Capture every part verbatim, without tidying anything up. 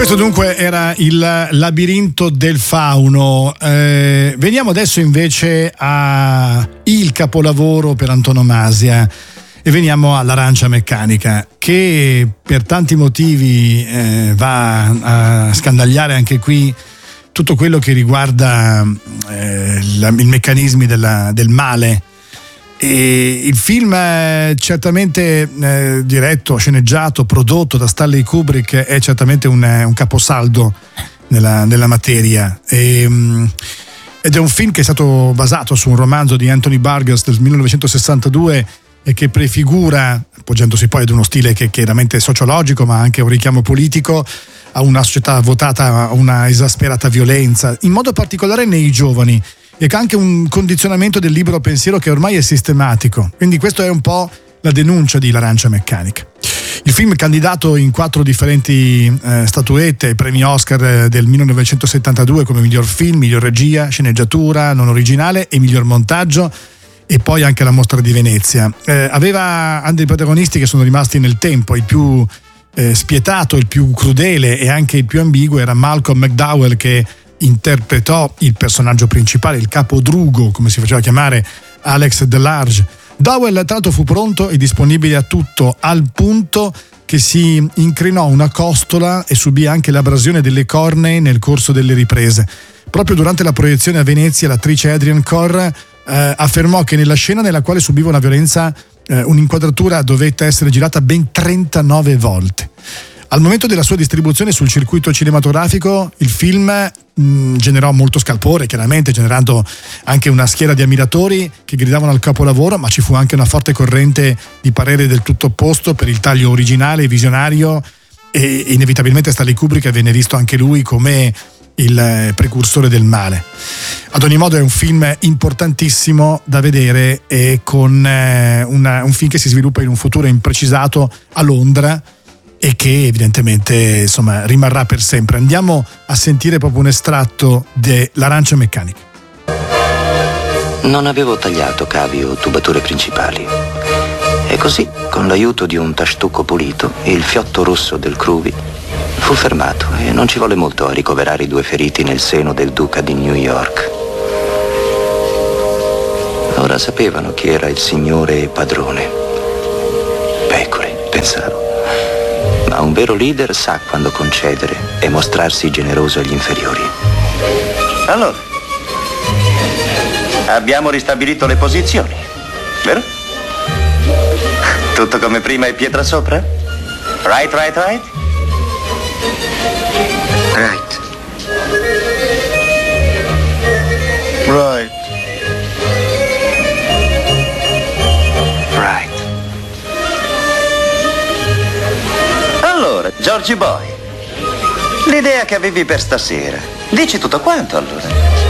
Questo dunque era il Labirinto del Fauno. Eh, veniamo adesso invece a il capolavoro per antonomasia e veniamo all'Arancia Meccanica, che per tanti motivi eh, va a scandagliare anche qui tutto quello che riguarda eh, la, i meccanismi della, del male. E il film è certamente eh, diretto, sceneggiato, prodotto da Stanley Kubrick, è certamente un, un caposaldo nella, nella materia e, um, ed è un film che è stato basato su un romanzo di Anthony Burgess del millenovecentosessantadue e che prefigura, appoggiandosi poi ad uno stile che è chiaramente sociologico ma anche un richiamo politico, a una società votata a una esasperata violenza, in modo particolare nei giovani, e anche un condizionamento del libero pensiero che ormai è sistematico. Quindi questo è un po' la denuncia di L'Arancia Meccanica. Il film è candidato in quattro differenti eh, statuette, premi Oscar del millenovecentosettantadue come miglior film, miglior regia, sceneggiatura non originale e miglior montaggio, e poi anche la Mostra di Venezia. Eh, aveva dei protagonisti che sono rimasti nel tempo. Il più eh, spietato, il più crudele e anche il più ambiguo era Malcolm McDowell, che interpretò il personaggio principale, il capo drugo, come si faceva chiamare, Alex DeLarge. Dowell tra l'altro fu pronto e disponibile a tutto, al punto che si incrinò una costola e subì anche l'abrasione delle cornee nel corso delle riprese. Proprio durante la proiezione a Venezia, l'attrice Adrienne Corr eh, affermò che nella scena nella quale subiva una violenza eh, un'inquadratura dovette essere girata ben trentanove volte. Al momento della sua distribuzione sul circuito cinematografico, il film mh, generò molto scalpore, chiaramente generando anche una schiera di ammiratori che gridavano al capolavoro, ma ci fu anche una forte corrente di parere del tutto opposto per il taglio originale, visionario, e inevitabilmente Stanley Kubrick venne visto anche lui come il precursore del male. Ad ogni modo è un film importantissimo da vedere, e con eh, una, un film che si sviluppa in un futuro imprecisato a Londra, e che evidentemente insomma rimarrà per sempre. Andiamo a sentire proprio un estratto dell'Arancia Meccanica. Non avevo tagliato cavi o tubature principali, e così, con l'aiuto di un tastucco pulito, il fiotto rosso del Cruvi fu fermato, e non ci volle molto a ricoverare i due feriti nel seno del duca di New York. Ora sapevano chi era il signore e padrone. Pecore, pensavo. Ma un vero leader sa quando concedere e mostrarsi generoso agli inferiori. Allora, abbiamo ristabilito le posizioni, vero? Tutto come prima e pietra sopra? Right, right, right? Right. Right. Allora, Georgie Boy, l'idea che avevi per stasera, dici tutto quanto allora?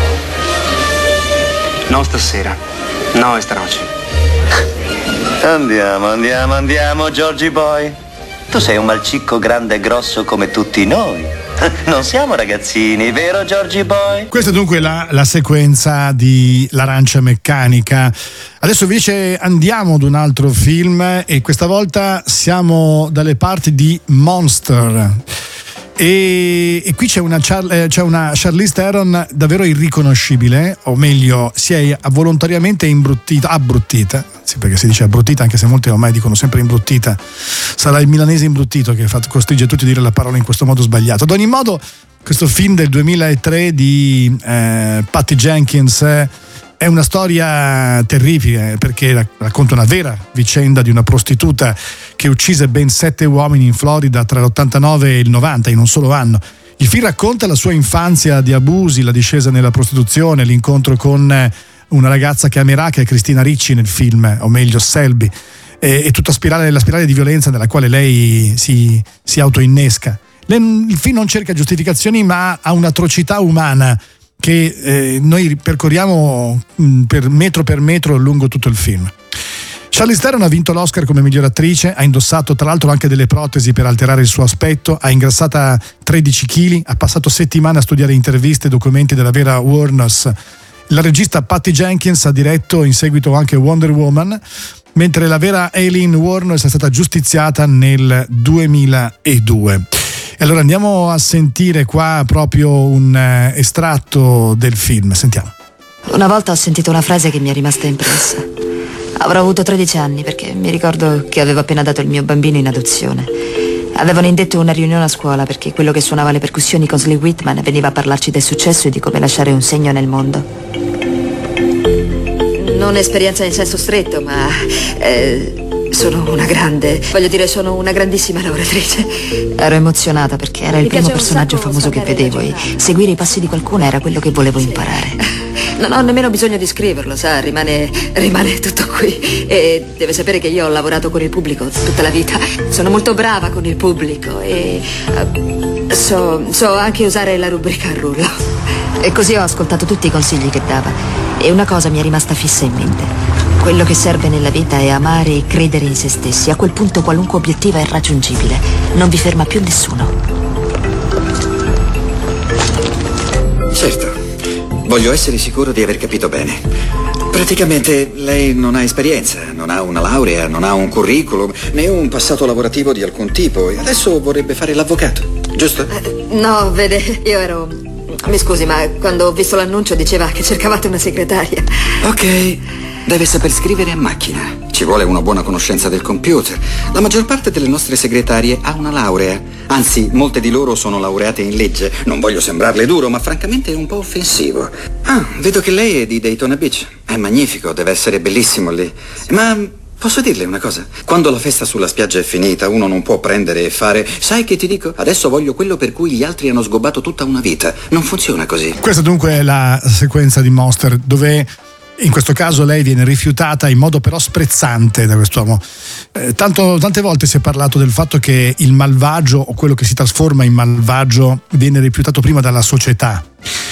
Non stasera, no, esta noche. Andiamo, andiamo, andiamo, Georgie Boy. Tu sei un malcicco grande e grosso come tutti noi. Non siamo ragazzini, vero Georgie Boy? Questa è dunque la, la sequenza di L'Arancia Meccanica. Adesso invece andiamo ad un altro film, e questa volta siamo dalle parti di Monster. E, e qui c'è una, Char- c'è una Charlize Theron davvero irriconoscibile, o meglio, si è volontariamente imbruttita, abbruttita, sì, perché si dice abbruttita, anche se molti ormai dicono sempre imbruttita. Sarà il milanese imbruttito che fa, costringe tutti a dire la parola in questo modo sbagliato. Ad ogni modo, questo film del duemilatré di eh, Patty Jenkins eh, è una storia terribile, perché racconta una vera vicenda di una prostituta che uccise ben sette uomini in Florida tra l'ottantanove e il novanta, in un solo anno. Il film racconta la sua infanzia di abusi, la discesa nella prostituzione, l'incontro con una ragazza che amerà, che è Christina Ricci nel film, o meglio Selby, e, e tutta spirale, la spirale di violenza nella quale lei si, si autoinnesca. Il film non cerca giustificazioni, ma ha un'atrocità umana che eh, noi percorriamo mh, per metro per metro lungo tutto il film. Charlize Theron ha vinto l'Oscar come miglior attrice, ha indossato tra l'altro anche delle protesi per alterare il suo aspetto, ha ingrassata tredici chili, ha passato settimane a studiare interviste e documenti della vera Warners. La regista Patty Jenkins ha diretto in seguito anche Wonder Woman, mentre la vera Aileen Wuornos è stata giustiziata nel duemiladue. E allora andiamo a sentire qua proprio un eh, estratto del film, sentiamo. Una volta ho sentito una frase che mi è rimasta impressa. Avrò avuto tredici anni perché mi ricordo che avevo appena dato il mio bambino in adozione. Avevano indetto una riunione a scuola perché quello che suonava le percussioni, Consley Whitman, veniva a parlarci del successo e di come lasciare un segno nel mondo. Non esperienza in senso stretto, ma eh, sono una grande, voglio dire, sono una grandissima lavoratrice. Ero emozionata perché era il primo personaggio famoso che vedevo e seguire i passi di qualcuno era quello che volevo imparare. Non ho nemmeno bisogno di scriverlo, sa, rimane, rimane tutto qui. E deve sapere che io ho lavorato con il pubblico tutta la vita. Sono molto brava con il pubblico e uh, so, so anche usare la rubrica a rullo. E così ho ascoltato tutti i consigli che dava. E una cosa mi è rimasta fissa in mente. Quello che serve nella vita è amare e credere in se stessi. A quel punto qualunque obiettivo è raggiungibile. Non vi ferma più nessuno. Certo. Voglio essere sicuro di aver capito bene. Praticamente lei non ha esperienza, non ha una laurea, non ha un curriculum, né un passato lavorativo di alcun tipo e adesso vorrebbe fare l'avvocato, giusto? Eh, no, vede, io ero... Mi scusi, ma quando ho visto l'annuncio diceva che cercavate una segretaria. Ok, deve saper scrivere a macchina. Ci vuole una buona conoscenza del computer. La maggior parte delle nostre segretarie ha una laurea. Anzi, molte di loro sono laureate in legge. Non voglio sembrarle duro, ma francamente è un po' offensivo. Ah, vedo che lei è di Daytona Beach. È magnifico, deve essere bellissimo lì. Ma posso dirle una cosa? Quando la festa sulla spiaggia è finita, uno non può prendere e fare: sai che ti dico? Adesso voglio quello per cui gli altri hanno sgobbato tutta una vita. Non funziona così. Questa dunque è la sequenza di Monster, dove in questo caso lei viene rifiutata in modo però sprezzante da quest'uomo. Eh, tanto, tante volte si è parlato del fatto che il malvagio o quello che si trasforma in malvagio viene rifiutato prima dalla società,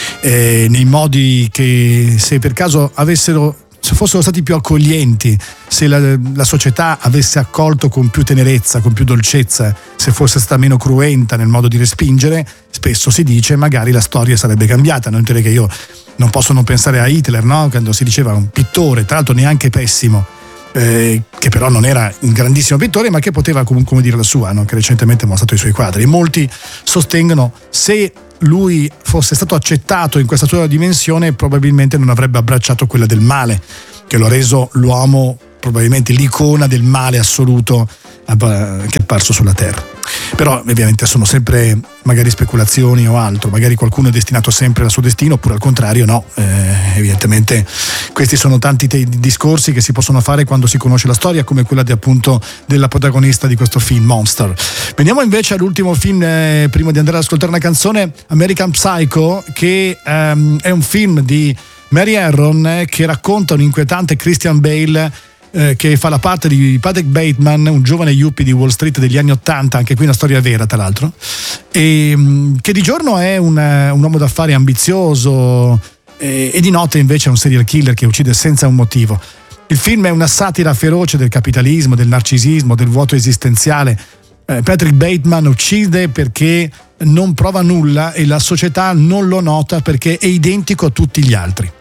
eh, nei modi che, se per caso avessero, se fossero stati più accoglienti, se la, la società avesse accolto con più tenerezza, con più dolcezza, se fosse stata meno cruenta nel modo di respingere, spesso si dice magari la storia sarebbe cambiata. Non direi che io non posso non pensare a Hitler, no? Quando si diceva un pittore, tra l'altro neanche pessimo, eh, che però non era un grandissimo pittore, ma che poteva comunque, come dire la sua, no? Che recentemente ha mostrato i suoi quadri. E molti sostengono, se lui fosse stato accettato in questa sua dimensione, probabilmente non avrebbe abbracciato quella del male, che lo ha reso l'uomo, probabilmente l'icona del male assoluto che è apparso sulla terra. Però ovviamente sono sempre magari speculazioni o altro, magari qualcuno è destinato sempre al suo destino, oppure al contrario no. Eh, evidentemente questi sono tanti te- discorsi che si possono fare quando si conosce la storia, come quella di, appunto, della protagonista di questo film, Monster. Veniamo invece all'ultimo film, eh, prima di andare ad ascoltare una canzone, American Psycho, che ehm, è un film di Mary Harron, eh, che racconta un inquietante Christian Bale, Eh, che fa la parte di Patrick Bateman, un giovane yuppie di Wall Street degli anni Ottanta, anche qui una storia vera tra l'altro, e mh, che di giorno è un, un uomo d'affari ambizioso e, e di notte invece è un serial killer che uccide senza un motivo. Il film è una satira feroce del capitalismo, del narcisismo, del vuoto esistenziale. eh, Patrick Bateman uccide perché non prova nulla e la società non lo nota perché è identico a tutti gli altri.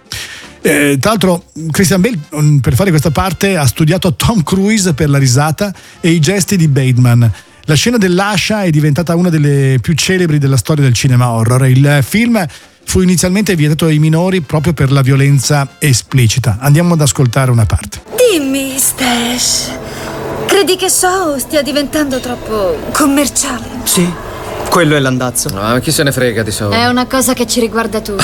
Eh, tra l'altro Christian Bale, per fare questa parte, ha studiato Tom Cruise per la risata e i gesti di Bateman. La scena dell'ascia è diventata una delle più celebri della storia del cinema horror. Il film fu inizialmente vietato ai minori proprio per la violenza esplicita. Andiamo ad ascoltare una parte. Dimmi, Stash, credi che Saw stia diventando troppo commerciale? Sì, quello è l'andazzo. No, chi se ne frega di Saw? È una cosa che ci riguarda tutti.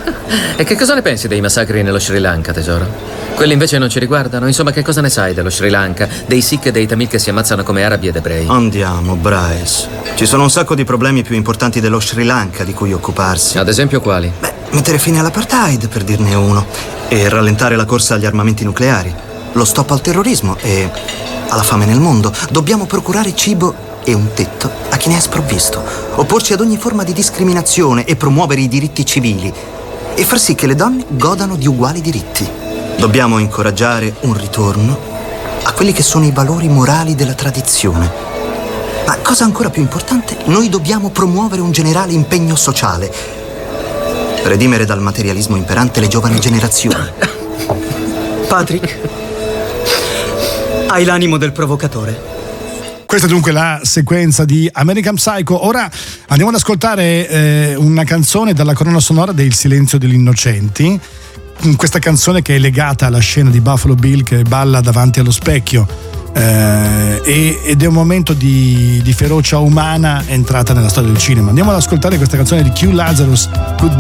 E che cosa ne pensi dei massacri nello Sri Lanka, tesoro? Quelli invece non ci riguardano. Insomma, che cosa ne sai dello Sri Lanka, dei Sikh e dei Tamil che si ammazzano come arabi ed ebrei? Andiamo, Bryce. Ci sono un sacco di problemi più importanti dello Sri Lanka di cui occuparsi. Ad esempio quali? Beh, mettere fine all'apartheid, per dirne uno, e rallentare la corsa agli armamenti nucleari, lo stop al terrorismo e alla fame nel mondo. Dobbiamo procurare cibo e un tetto a chi ne è sprovvisto, opporci ad ogni forma di discriminazione e promuovere i diritti civili e far sì che le donne godano di uguali diritti. Dobbiamo incoraggiare un ritorno a quelli che sono i valori morali della tradizione. Ma cosa ancora più importante, noi dobbiamo promuovere un generale impegno sociale, redimere dal materialismo imperante le giovani generazioni. Patrick, hai l'animo del provocatore. Questa è dunque la sequenza di American Psycho. Ora andiamo ad ascoltare eh, una canzone dalla colonna sonora del Silenzio degli Innocenti. Questa canzone che è legata alla scena di Buffalo Bill che balla davanti allo specchio eh, ed è un momento di, di ferocia umana entrata nella storia del cinema. Andiamo ad ascoltare questa canzone di Q Lazarus, Goodbye.